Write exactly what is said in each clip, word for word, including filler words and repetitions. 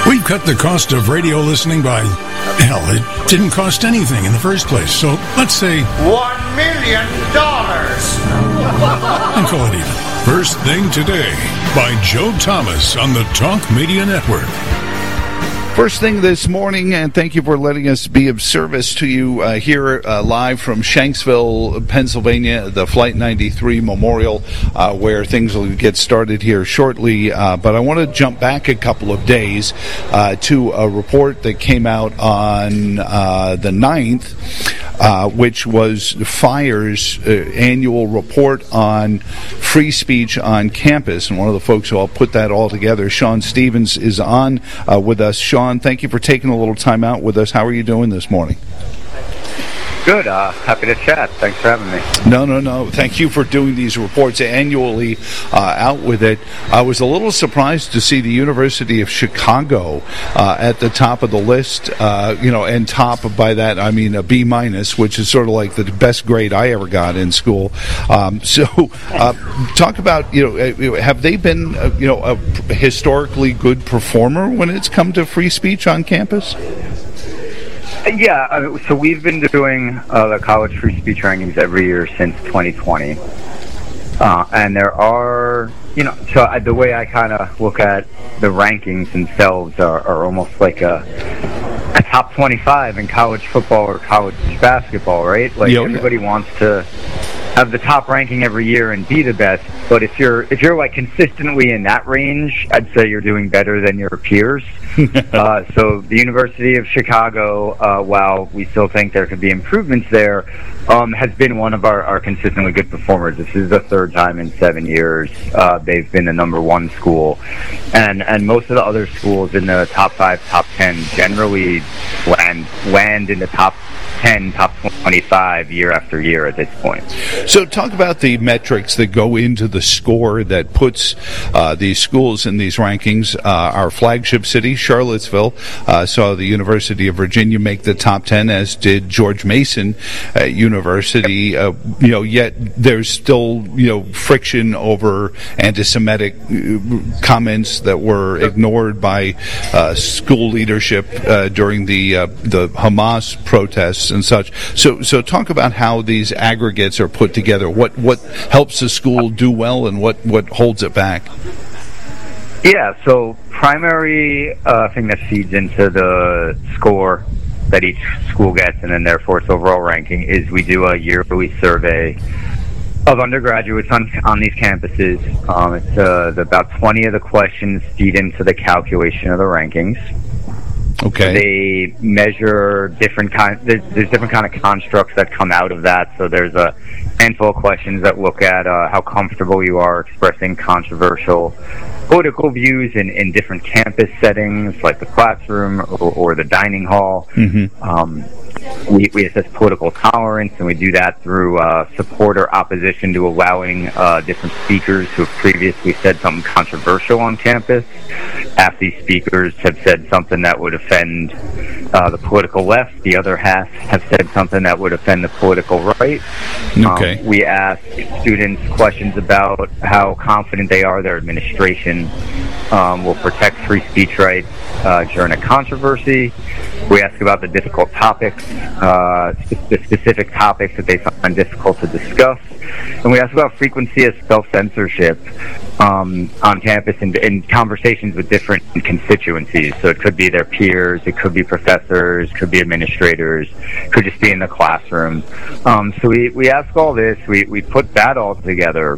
We've cut the cost of radio listening by, hell, it didn't cost anything in the first place. So let's say one million dollars. And call it even. First Thing Today by Joe Thomas on the Talk Media Network. First thing this morning, and thank you for letting us be of service to you uh, here uh, live from Shanksville, Pennsylvania, the Flight ninety-three Memorial, uh, where things will get started here shortly. Uh, but I want to jump back a couple of days uh, to a report that came out on uh, the ninth, uh, which was FIRE's uh, annual report on free speech on campus. And one of the folks who will put that all together, Sean Stevens, is on uh, with us. Sean, thank you for taking a little time out with us. How are you doing this morning? Good. Uh, happy to chat. Thanks for having me. No, no, no. Thank you for doing these reports annually uh, out with it. I was a little surprised to see the University of Chicago uh, at the top of the list, uh, you know, and top by that, I mean a B minus, which is sort of like the best grade I ever got in school. Um, so uh, talk about, you know, have they been, uh, you know, a historically good performer when it's come to free speech on campus? Yeah, uh, so we've been doing uh, the college free speech rankings every year since twenty twenty. Uh, and there are, you know, so I, the way I kind of look at the rankings themselves are, are almost like a, a top twenty-five in college football or college basketball, right? Like Yo, everybody wants to have the top ranking every year and be the best. But if you're if you're like consistently in that range, I'd say you're doing better than your peers. uh, so the University of Chicago, uh, while we still think there could be improvements there, um, has been one of our, our consistently good performers. This is the third time in seven years uh, they've been the number one school, and and most of the other schools in the top five, top ten generally land land in the top ten, top twenty-five year after year at this point. So talk about the metrics that go into the score that puts uh, these schools in these rankings. Uh, our flagship city, Charlottesville, uh, saw the University of Virginia make the top ten, as did George Mason uh, University. Uh, you know, yet there's still, you know, friction over anti-Semitic comments that were ignored by uh, school leadership uh, during the uh, the Hamas protests and such. So, so talk about how these aggregates are put together. What what helps the school do well, and what, what holds it back? Yeah. So, primary uh, thing that feeds into the score that each school gets, and then therefore its overall ranking, is we do a yearly survey of undergraduates on on these campuses. Um, it's uh, the, about twenty of the questions feed into the calculation of the rankings. Okay. They measure different kind. There's, there's different kind of constructs that come out of that. So there's a handful of questions that look at uh, how comfortable you are expressing controversial political views in, in different campus settings, like the classroom or, or the dining hall. Mm-hmm. Um, we, we assess political tolerance, and we do that through uh, support or opposition to allowing uh, different speakers who have previously said something controversial on campus. Half these speakers have said something that would offend uh, the political left. The other half have said something that would offend the political right. Okay. Um, we ask students questions about how confident they are their administration um, will protect free speech rights uh, during a controversy. We ask about the difficult topics, uh, the specific topics that they find difficult to discuss. And we ask about frequency of self-censorship um, on campus in, in conversations with different constituencies. So it could be their peers, it could be professors, could be administrators, could just be in the classroom. Um, so we, we ask all this, we, we put that all together,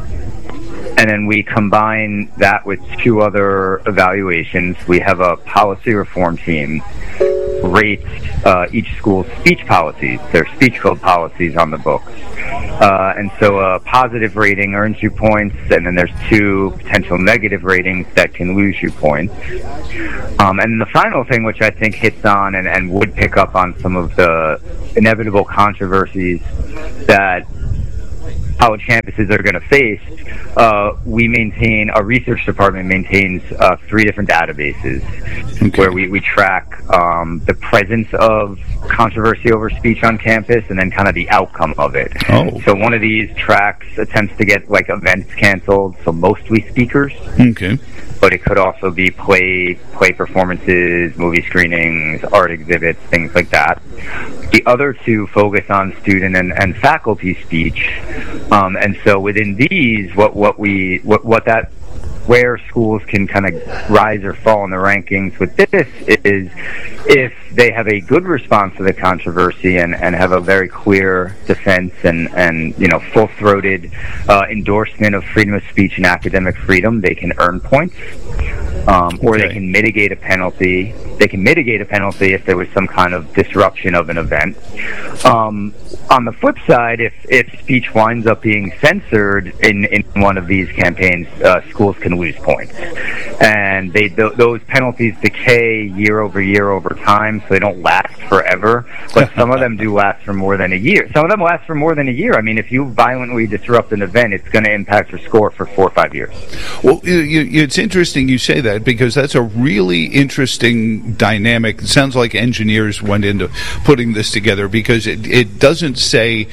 and then we combine that with two other evaluations. We have a policy reform team rates uh, each school's speech policies, their speech code policies on the books. Uh, and so a positive rating earns you points, and then there's two potential negative ratings that can lose you points. Um, and the final thing, which I think hits on and, and would pick up on some of the inevitable controversies that college campuses are going to face, uh, we maintain, our research department maintains uh, three different databases okay. where we, we track um, the presence of controversy over speech on campus and then kind of the outcome of it. Oh. So one of these tracks attempts to get like events canceled, so mostly speakers. Okay. but it could also be play, play performances, movie screenings, art exhibits, things like that. The other two focus on student and, and faculty speech, um, and so within these, what what we what what that where schools can kind of rise or fall in the rankings with this is if they have a good response to the controversy and, and have a very clear defense and, and you know, full-throated uh, endorsement of freedom of speech and academic freedom, they can earn points. Um, or okay. they can mitigate a penalty. They can mitigate a penalty if there was some kind of disruption of an event. Um, on the flip side, if, if speech winds up being censored in, in one of these campaigns, uh, schools can lose points. And they th- those penalties decay year over year over time, so they don't last forever. But some of them do last for more than a year. Some of them last for more than a year. I mean, if you violently disrupt an event, it's going to impact your score for four or five years. Well, you, you, it's interesting you say that, because that's a really interesting dynamic. It sounds like engineers went into putting this together, because it, it doesn't say,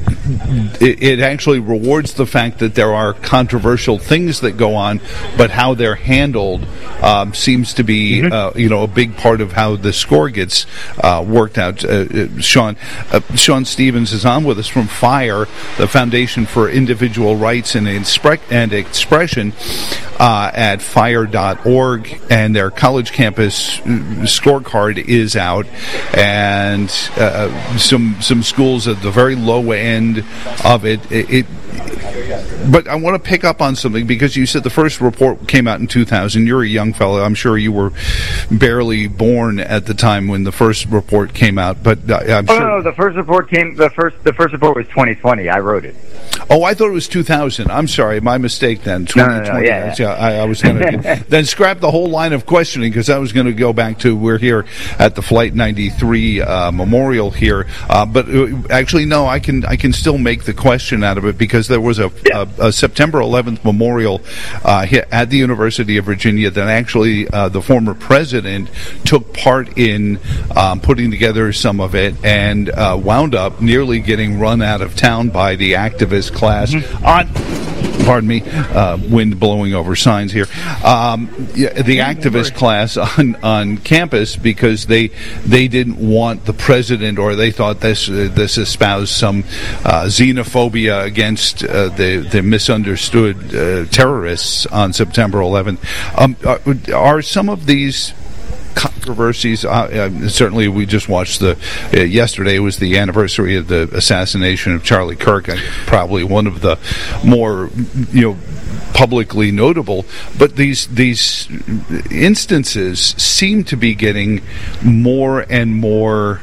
it, it actually rewards the fact that there are controversial things that go on, but how they're handled um, seems to be mm-hmm. uh, you know, a big part of how the score gets uh, worked out. Uh, uh, Sean uh, Sean Stevens is on with us from FIRE, the Foundation for Individual Rights and, Inspre- and Expression, uh, at fire dot org, and their college campus scorecard is out, and uh, some some schools at the very low end of it. It, it But I want to pick up on something, because you said the first report came out in two thousand. You're a young fellow. I'm sure you were barely born at the time when the first report came out. But uh, I'm oh, sure. No, no, the first report came. The first, the first report was twenty twenty. I wrote it. Oh, I thought it was two thousand. I'm sorry, my mistake then. twenty twenty. No, no, no, yeah, yeah. I, I was going to then scrap the whole line of questioning, because I was going to go back to, we're here at the Flight ninety-three uh, Memorial here. Uh, but uh, actually, no, I can I can still make the question out of it, because there was a, yeah. a, a September eleventh memorial uh, at the University of Virginia that actually uh, the former president took part in um, putting together some of it, and uh, wound up nearly getting run out of town by the activist class mm-hmm. on, pardon me, uh, wind blowing over signs here, um, yeah, the activist class on, on campus, because they they didn't want the president, or they thought this uh, this espoused some uh, xenophobia against uh, the, the misunderstood uh, terrorists on September eleventh. Um, are, are some of these controversies, uh, uh, certainly we just watched the, uh, yesterday was the anniversary of the assassination of Charlie Kirk, and probably one of the more, you know, publicly notable, but these these instances seem to be getting more and more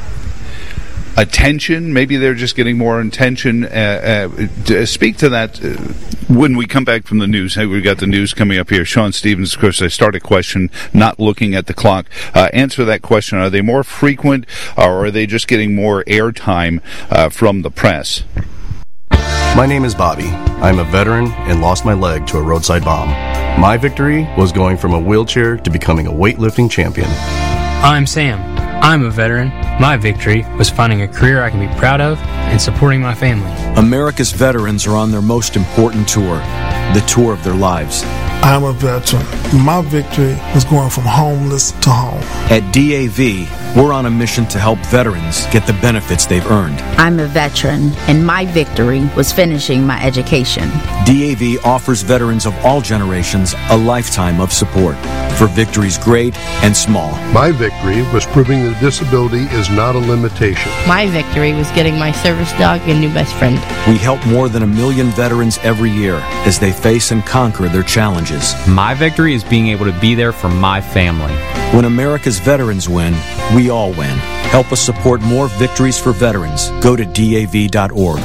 attention. Maybe they're just getting more attention. Uh, uh, to speak to that uh, when we come back from the news. Hey, we've got the news coming up here. Sean Stevens, of course, I start a question, not looking at the clock. Uh, answer that question. Are they more frequent, or are they just getting more airtime uh, from the press? My name is Bobby. I'm a veteran and lost my leg to a roadside bomb. My victory was going from a wheelchair to becoming a weightlifting champion. I'm Sam. I'm a veteran. My victory was finding a career I can be proud of and supporting my family. America's veterans are on their most important tour, the tour of their lives. I'm a veteran. My victory was going from homeless to home. At D A V, we're on a mission to help veterans get the benefits they've earned. I'm a veteran, and my victory was finishing my education. D A V offers veterans of all generations a lifetime of support for victories great and small. My victory was proving that disability is not a limitation. My victory was getting my service dog a new best friend. We help more than a million veterans every year as they face and conquer their challenges. My victory is being able to be there for my family. When America's veterans win, we all win. Help us support more victories for veterans. Go to D A V dot org.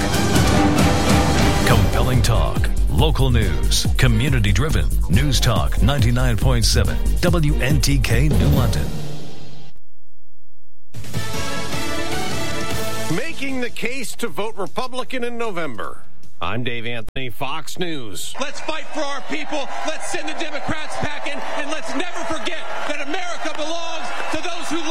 Compelling talk, local news, community-driven. News Talk ninety-nine point seven, W N T K New London. Making the case to vote Republican in November. I'm Dave Anthony, Fox News. Let's fight for our people. Let's send the Democrats packing, and let's never forget that America belongs to those who love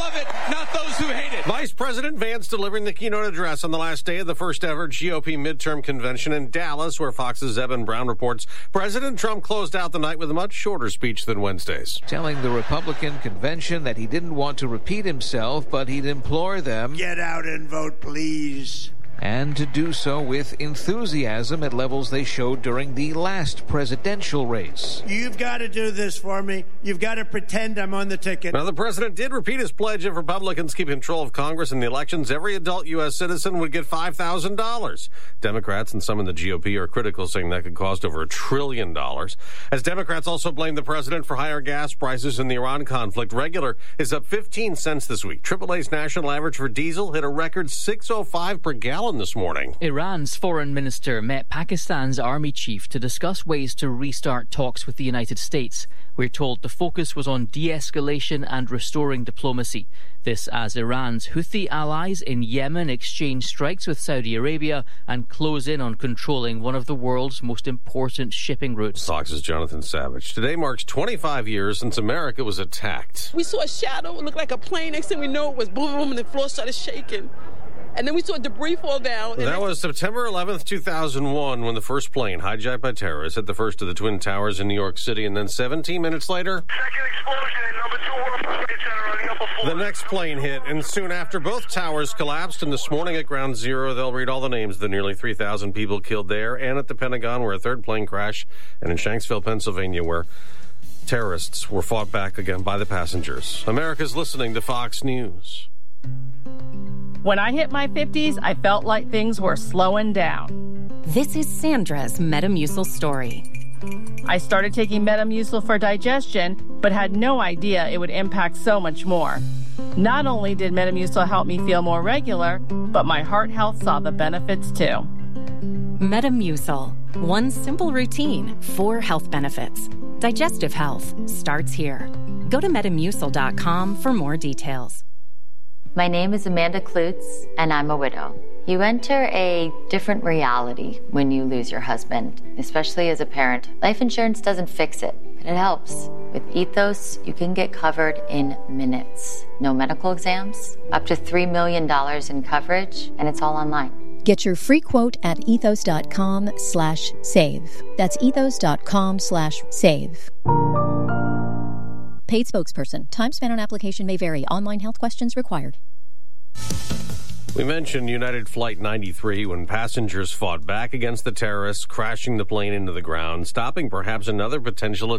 love it, not those who hate it. Vice President Vance delivering the keynote address on the last day of the first ever G O P midterm convention in Dallas, where Fox's Evan Brown reports President Trump closed out the night with a much shorter speech than Wednesday's. Telling the Republican convention that he didn't want to repeat himself, but he'd implore them, get out and vote, please. And to do so with enthusiasm at levels they showed during the last presidential race. You've got to do this for me. You've got to pretend I'm on the ticket. Now, the president did repeat his pledge if Republicans keep control of Congress in the elections, every adult U S citizen would get five thousand dollars. Democrats and some in the G O P are critical, saying that could cost over a trillion dollars. As Democrats also blame the president for higher gas prices in the Iran conflict, regular is up fifteen cents this week. triple A's national average for diesel hit a record six oh five per gallon this morning. Iran's foreign minister met Pakistan's army chief to discuss ways to restart talks with the United States. We're told the focus was on de-escalation and restoring diplomacy. This as Iran's Houthi allies in Yemen exchange strikes with Saudi Arabia and close in on controlling one of the world's most important shipping routes. Fox's Jonathan Savage. Today marks twenty-five years since America was attacked. We saw a shadow. It looked like a plane. Next thing we know, it was boom, boom, and the floor started shaking. And then we saw debris fall down. That was September eleventh, two thousand one, when the first plane, hijacked by terrorists, hit the first of the Twin Towers in New York City. And then seventeen minutes later, second explosion in number two World Trade Center on the upper floor. The next plane hit, and soon after, both towers collapsed. And this morning at Ground Zero, they'll read all the names of the nearly three thousand people killed there, and at the Pentagon, where a third plane crashed, and in Shanksville, Pennsylvania, where terrorists were fought back again by the passengers. America's listening to Fox News. When I hit my fifties, I felt like things were slowing down. This is Sandra's Metamucil story. I started taking Metamucil for digestion, but had no idea it would impact so much more. Not only did Metamucil help me feel more regular, but my heart health saw the benefits too. Metamucil. One simple routine, four health benefits. Digestive health starts here. Go to metamucil dot com for more details. My name is Amanda Klutz, and I'm a widow. You enter a different reality when you lose your husband, especially as a parent. Life insurance doesn't fix it, but it helps. With Ethos, you can get covered in minutes. No medical exams, up to three million dollars in coverage, and it's all online. Get your free quote at ethos dot com slash save. That's ethos dot com slash save. Paid spokesperson. Time spent on application may vary. Online health questions required. We mentioned United Flight ninety-three when passengers fought back against the terrorists, crashing the plane into the ground, stopping perhaps another potential